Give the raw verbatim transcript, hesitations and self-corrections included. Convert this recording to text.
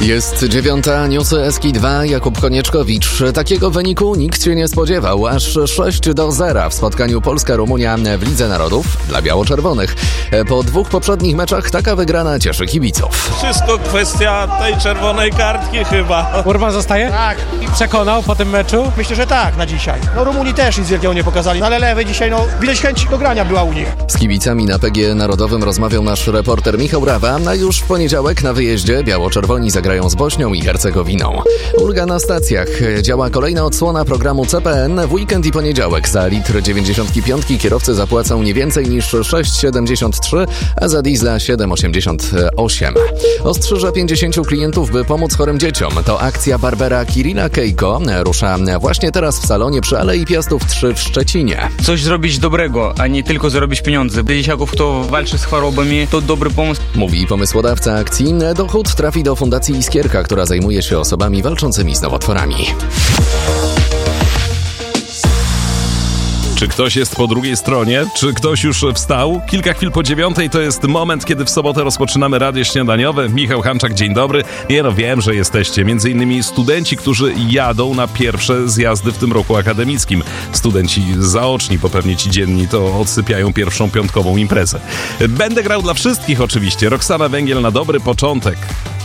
Jest dziewiąta, newsy S K I dwa, Jakub Konieczkowicz. Takiego wyniku nikt się nie spodziewał. Aż sześć do zera w spotkaniu Polska-Rumunia w Lidze Narodów dla biało-czerwonych. Po dwóch poprzednich meczach taka wygrana cieszy kibiców. Wszystko kwestia tej czerwonej kartki chyba. Urban zostaje? Tak. I przekonał po tym meczu? Myślę, że tak na dzisiaj. No Rumunii też nic wielkiego nie pokazali, ale lewy dzisiaj, no widać chęć do grania była u nich. Z kibicami na P G Narodowym rozmawiał nasz reporter Michał Rawa, a już w poniedziałek na wyjeździe biało-czerwoni zagrają z Bośnią i Hercegowiną. Ulga na stacjach. Działa kolejna odsłona programu C P N. W weekend i poniedziałek za litr dziewięćdziesiąt pięć kierowcy zapłacą nie więcej niż sześć siedemdziesiąt trzy, a za diesla siedem osiemdziesiąt osiem. Ostrzyża pięćdziesięciu klientów, by pomóc chorym dzieciom. To akcja Barbera Kirilla Kejko. Rusza właśnie teraz w salonie przy Alei Piastów trzy w Szczecinie. Coś zrobić dobrego, a nie tylko zarobić pieniądze. Dla dzieciaków, kto walczy z chorobami, to dobry pomysł. Mówi pomysłodawca akcji. Dochód trafi do Fundacji Iskierka, która zajmuje się osobami walczącymi z nowotworami. Czy ktoś jest po drugiej stronie? Czy ktoś już wstał? Kilka chwil po dziewiątej to jest moment, kiedy w sobotę rozpoczynamy radio śniadaniowe. Michał Hanczak, dzień dobry. Nie no, wiem, że jesteście między innymi studenci, którzy jadą na pierwsze zjazdy w tym roku akademickim. Studenci zaoczni, bo pewnie ci dzienni to odsypiają pierwszą piątkową imprezę. Będę grał dla wszystkich oczywiście. Roxana Węgiel na dobry początek.